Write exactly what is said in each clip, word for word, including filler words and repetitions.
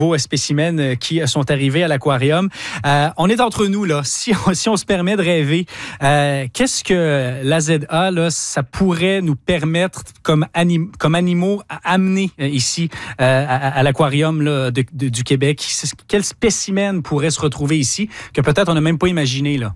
Beaux spécimens qui sont arrivés à l'aquarium. Euh, on est entre nous, là. Si on, si on se permet de rêver, euh, qu'est-ce que l'A Z A, là, ça pourrait nous permettre comme, anim, comme animaux à amener euh, ici euh, à, à l'aquarium là, de, de, du Québec? Quel spécimen pourrait se retrouver ici que peut-être on n'a même pas imaginé, là?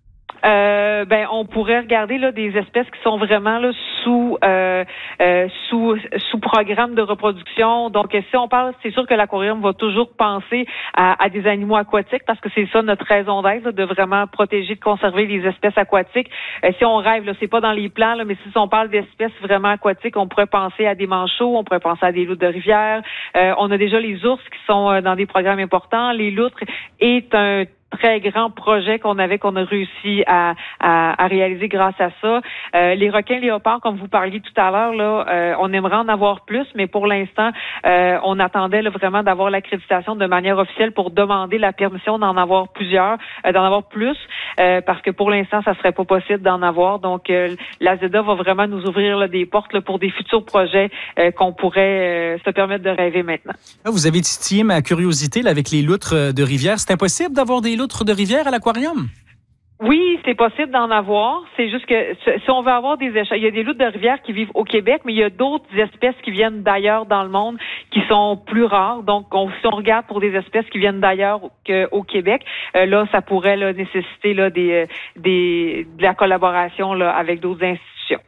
Euh, ben, on pourrait regarder là des espèces qui sont vraiment là sous euh, euh, sous sous programme de reproduction. Donc, si on parle, c'est sûr que l'aquarium va toujours penser à, à des animaux aquatiques parce que c'est ça notre raison d'être, là, de vraiment protéger, de conserver les espèces aquatiques. Euh, si on rêve, là, c'est pas dans les plans, là, mais si on parle d'espèces vraiment aquatiques, on pourrait penser à des manchots, on pourrait penser à des loutres de rivière. Euh, on a déjà les ours qui sont euh, dans des programmes importants. Les loutres est un très grand projet qu'on avait, qu'on a réussi à, à, à réaliser grâce à ça. Euh, les requins léopards, comme vous parliez tout à l'heure, là, euh, on aimerait en avoir plus, mais pour l'instant, euh, on attendait là, vraiment d'avoir l'accréditation de manière officielle pour demander la permission d'en avoir plusieurs, euh, d'en avoir plus, euh, parce que pour l'instant, ça serait pas possible d'en avoir. Donc, euh, l'A Z A va vraiment nous ouvrir là, des portes là, pour des futurs projets euh, qu'on pourrait euh, se permettre de rêver maintenant. Vous avez titillé ma curiosité là, avec les loutres de rivière. C'est impossible d'avoir des loutres de rivière à l'aquarium? Oui, c'est possible d'en avoir. C'est juste que si on veut avoir des échelles, il y a des loutres de rivière qui vivent au Québec, mais il y a d'autres espèces qui viennent d'ailleurs dans le monde qui sont plus rares. Donc, on, si on regarde pour des espèces qui viennent d'ailleurs qu'au Québec, euh, là, ça pourrait là, nécessiter là, des, des, de la collaboration là, avec d'autres institutions.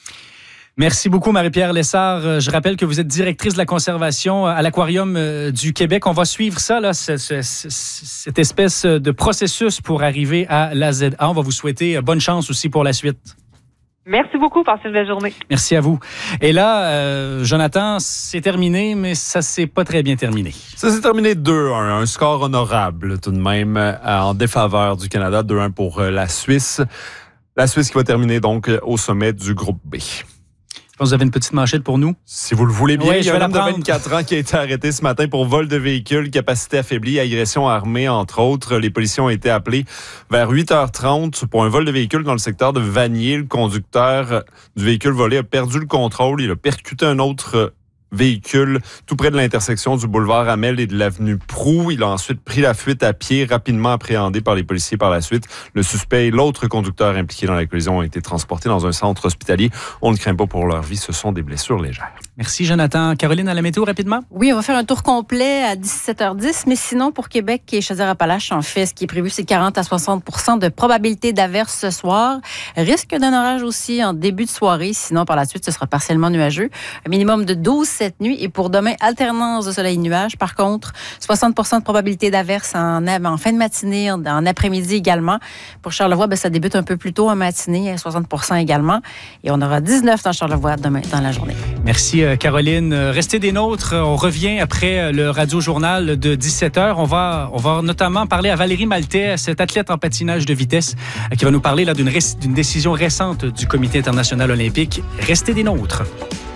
Merci beaucoup, Marie-Pierre Lessard. Je rappelle que vous êtes directrice de la conservation à l'Aquarium du Québec. On va suivre ça, là, ce, ce, cette espèce de processus pour arriver à l'A Z A. On va vous souhaiter bonne chance aussi pour la suite. Merci beaucoup. Passez une belle journée. Merci à vous. Et là, euh, Jonathan, c'est terminé, mais ça s'est pas très bien terminé. Ça s'est terminé deux un. Un score honorable tout de même en défaveur du Canada. deux un pour la Suisse. La Suisse qui va terminer donc au sommet du groupe B. Je pense que vous avez une petite manchette pour nous. Si vous le voulez bien, oui, il y a un homme de vingt-quatre ans qui a été arrêté ce matin pour vol de véhicule, capacité affaiblie, agression armée, entre autres. Les policiers ont été appelés vers huit heures trente pour un vol de véhicule dans le secteur de Vanier. Le conducteur du véhicule volé a perdu le contrôle. Il a percuté un autre véhicule tout près de l'intersection du boulevard Hamel et de l'avenue Proulx. Il a ensuite pris la fuite à pied, rapidement appréhendé par les policiers par la suite. Le suspect et l'autre conducteur impliqué dans la collision ont été transportés dans un centre hospitalier. On ne craint pas pour leur vie, ce sont des blessures légères. Merci, Jonathan. Caroline, à la météo, rapidement? Oui, on va faire un tour complet à dix-sept heures dix, mais sinon, pour Québec et Chaudière-Appalaches, en fait, ce qui est prévu, c'est quarante à soixante pour cent de probabilité d'averse ce soir. Risque d'un orage aussi en début de soirée, sinon, par la suite, ce sera partiellement nuageux. Un minimum de douze cette nuit. Et pour demain, alternance de soleil et nuages. Par contre, soixante pour cent de probabilité d'averse en, en fin de matinée, en, en après-midi également. Pour Charlevoix, ben, ça débute un peu plus tôt en matinée, soixante pour cent également. Et on aura dix-neuf dans Charlevoix demain dans la journée. Merci, Caroline. Restez des nôtres. On revient après le radio-journal de dix-sept heures. On va, on va notamment parler à Valérie Maltais, cette athlète en patinage de vitesse, qui va nous parler là, d'une, ré- d'une décision récente du Comité international olympique. Restez des nôtres.